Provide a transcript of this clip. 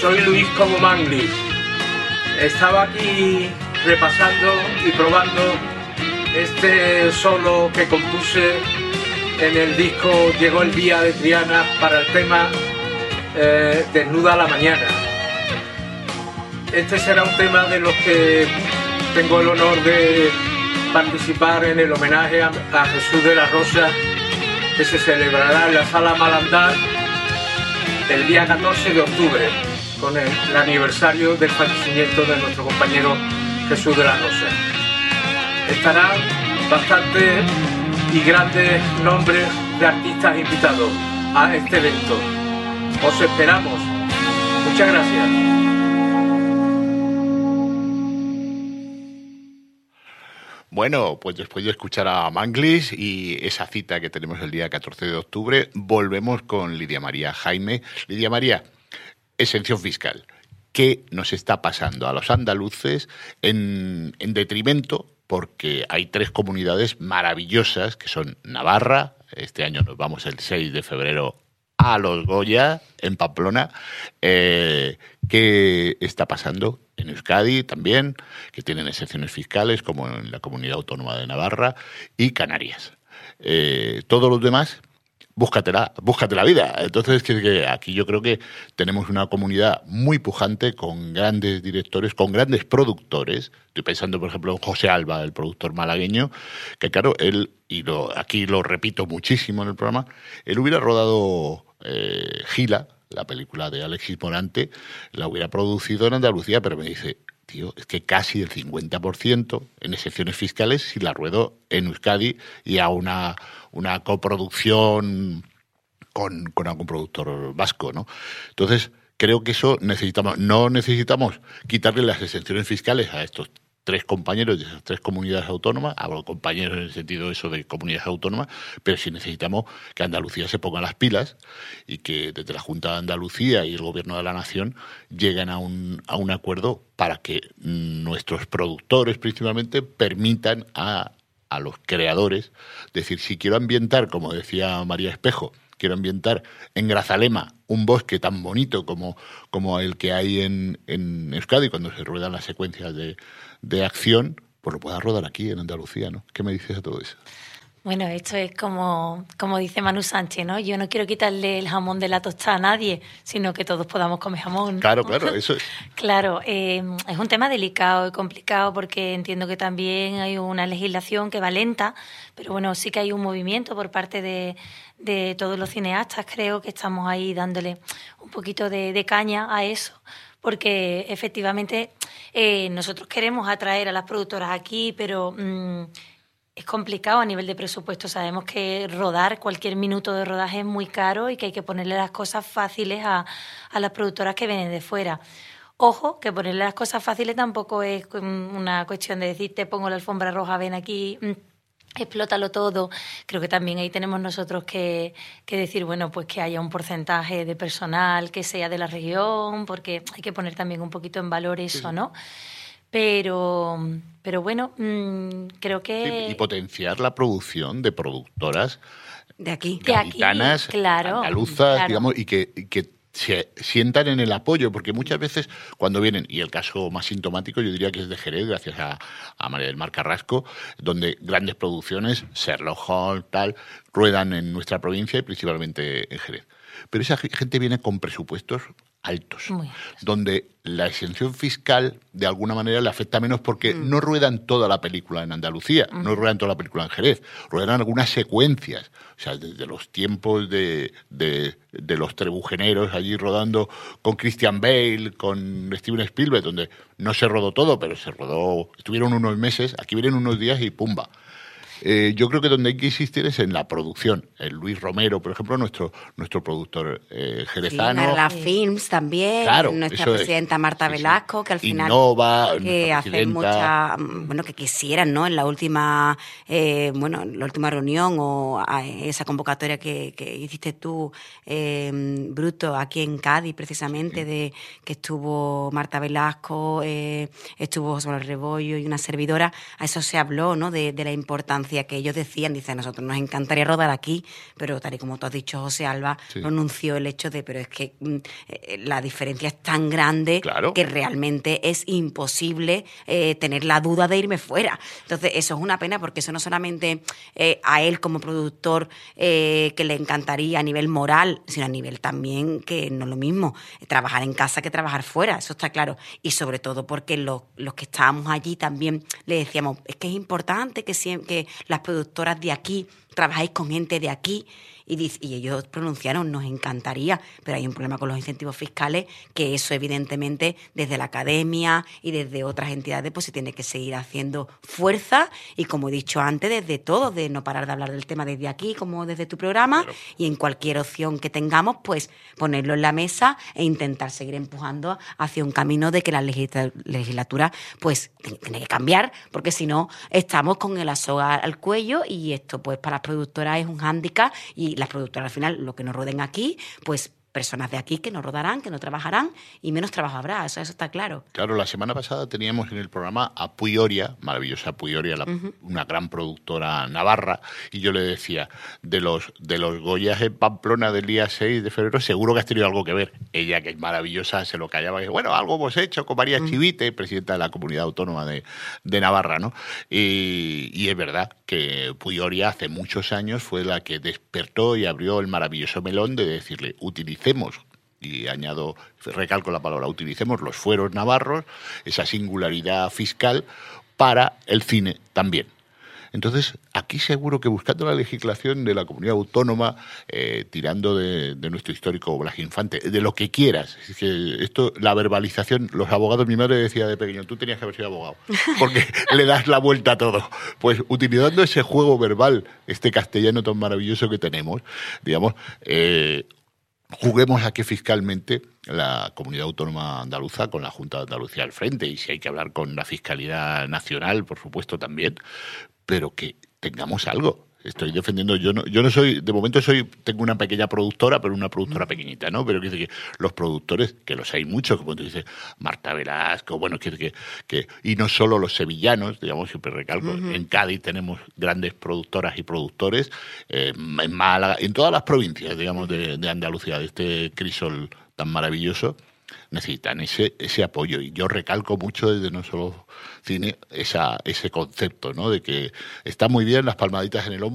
soy Luis como Manglis. Estaba aquí repasando y probando este solo que compuse en el disco Llegó el día de Triana para el tema Desnuda a la mañana. Este será un tema de los que tengo el honor de participar en el homenaje a Jesús de la Rosa, que se celebrará en la Sala Malandar el día 14 de octubre, con el aniversario del fallecimiento de nuestro compañero Jesús de la Rosa. Estarán bastantes y grandes nombres de artistas invitados a este evento. Os esperamos. Muchas gracias. Bueno, pues después de escuchar a Manglis y esa cita que tenemos el día 14 de octubre, volvemos con Lidia María Jaime. Lidia María, exención fiscal. ¿Qué nos está pasando a los andaluces en detrimento? Porque hay 3 comunidades maravillosas, que son Navarra, este año nos vamos el 6 de febrero a los Goya, en Pamplona. ¿Qué está pasando en Euskadi también, que tienen exenciones fiscales, como en la Comunidad Autónoma de Navarra, y Canarias? Todos los demás, búscate la vida. Entonces, que aquí yo creo que tenemos una comunidad muy pujante, con grandes directores, con grandes productores. Estoy pensando, por ejemplo, en José Alba, el productor malagueño, que claro, él, aquí lo repito muchísimo en el programa, él hubiera rodado Gila, la película de Alexis Morante, la hubiera producido en Andalucía, pero me dice, tío, es que casi el 50% en excepciones fiscales si la ruedo en Euskadi y a una coproducción con algún productor vasco, ¿no? Entonces, creo que eso no necesitamos quitarle las exenciones fiscales a estos 3 compañeros de esas 3 comunidades autónomas, hablo compañeros en el sentido eso de comunidades autónomas, pero sí necesitamos que Andalucía se ponga las pilas y que desde la Junta de Andalucía y el Gobierno de la Nación lleguen a un acuerdo para que nuestros productores principalmente permitan a los creadores decir, si quiero ambientar, como decía María Espejo, quiero ambientar en Grazalema un bosque tan bonito como el que hay en Euskadi cuando se ruedan las secuencias de acción, pues lo pueda rodar aquí en Andalucía, ¿no? ¿Qué me dices de todo eso? Bueno, esto es como dice Manu Sánchez, ¿no? Yo no quiero quitarle el jamón de la tostada a nadie, sino que todos podamos comer jamón. Claro, eso es. Claro, es un tema delicado y complicado porque entiendo que también hay una legislación que va lenta, pero bueno, sí que hay un movimiento por parte de todos los cineastas. Creo que estamos ahí dándole un poquito de caña a eso, porque efectivamente nosotros queremos atraer a las productoras aquí, pero es complicado a nivel de presupuesto. Sabemos que cualquier minuto de rodaje es muy caro y que hay que ponerle las cosas fáciles a las productoras que vienen de fuera. Ojo, que ponerle las cosas fáciles tampoco es una cuestión de decir, te pongo la alfombra roja, ven aquí, explótalo todo. Creo que también ahí tenemos nosotros que decir, bueno, pues que haya un porcentaje de personal que sea de la región, porque hay que poner también un poquito en valor eso, ¿no? Pero bueno, creo que... Sí, y potenciar la producción de productoras de aquí, gaditanas, claro, andaluzas, claro. digamos, y que se sientan en el apoyo, porque muchas veces cuando vienen, y el caso más sintomático yo diría que es de Jerez, gracias a María del Mar Carrasco, donde grandes producciones, Sherlock Holmes, tal, ruedan en nuestra provincia y principalmente en Jerez. Pero esa gente viene con presupuestos altos, donde la exención fiscal de alguna manera le afecta menos porque no ruedan toda la película en Andalucía, no ruedan toda la película en Jerez, ruedan algunas secuencias, o sea, desde los tiempos de los trebujeneros allí rodando con Christian Bale, con Steven Spielberg, donde no se rodó todo, pero estuvieron unos meses, aquí vienen unos días y ¡pumba! Yo creo que donde hay que insistir es en la producción. Luis Romero, por ejemplo, nuestro productor jerezano. Sí, Narla Films también, claro, nuestra presidenta Marta Velasco, que al final Innova, que hace mucha, bueno, que quisieran, ¿no? En la última, la última reunión o esa convocatoria que hiciste tú, Bruto, aquí en Cádiz, precisamente, de que estuvo Marta Velasco, estuvo José Manuel Rebollo y una servidora, a eso se habló, ¿no? De la importancia decía que ellos decían, dice, a nosotros nos encantaría rodar aquí, pero tal y como tú has dicho, José Alba pronunció el hecho de, pero es que la diferencia es tan grande que realmente es imposible tener la duda de irme fuera. Entonces, eso es una pena, porque eso no solamente a él como productor que le encantaría a nivel moral, sino a nivel también que no es lo mismo trabajar en casa que trabajar fuera, eso está claro. Y sobre todo porque los que estábamos allí también le decíamos, es que es importante que las productoras de aquí trabajáis con gente de aquí. Y ellos pronunciaron, nos encantaría, pero hay un problema con los incentivos fiscales, que eso evidentemente desde la academia y desde otras entidades pues se tiene que seguir haciendo fuerza, y como he dicho antes, desde todo, de no parar de hablar del tema desde aquí como desde tu programa, y en cualquier opción que tengamos pues ponerlo en la mesa e intentar seguir empujando hacia un camino de que la legislatura pues tiene que cambiar, porque si no estamos con la soga al cuello, y esto pues para las productoras es un hándicap, y las productoras al final, lo que nos roden aquí, pues personas de aquí que no rodarán, que no trabajarán, y menos trabajo habrá, eso está claro. Claro, la semana pasada teníamos en el programa a Puyoria, maravillosa Puyoria, una gran productora navarra, y yo le decía, de los Goyas en Pamplona del día 6 de febrero, seguro que has tenido algo que ver. Ella, que es maravillosa, se lo callaba, y bueno, algo hemos hecho con María Chivite, presidenta de la Comunidad Autónoma de Navarra, ¿no? Y es verdad que Puyoria hace muchos años fue la que despertó y abrió el maravilloso melón de decirle, utilicemos, y recalco la palabra, utilicemos los fueros navarros, esa singularidad fiscal para el cine también. Entonces, aquí seguro que buscando la legislación de la comunidad autónoma, tirando de nuestro histórico Blas Infante, de lo que quieras, es que esto, la verbalización, los abogados, mi madre decía de pequeño, tú tenías que haber sido abogado, porque le das la vuelta a todo. Pues utilizando ese juego verbal, este castellano tan maravilloso que tenemos, digamos, juguemos aquí fiscalmente la Comunidad Autónoma Andaluza con la Junta de Andalucía al frente, y si hay que hablar con la Fiscalía Nacional, por supuesto también, pero que tengamos algo. Estoy defendiendo, yo no soy, de momento tengo una pequeña productora, pero una productora pequeñita, ¿no? Pero quiere decir que los productores, que los hay muchos, como tú dices, Marta Velasco, bueno, quiere decir que y no solo los sevillanos, digamos, siempre recalco, en Cádiz tenemos grandes productoras y productores, en Málaga, en todas las provincias, digamos, de Andalucía, de este crisol tan maravilloso, necesitan ese apoyo. Y yo recalco mucho desde No Solo Cine ese concepto, ¿no? De que está muy bien las palmaditas en el hombro,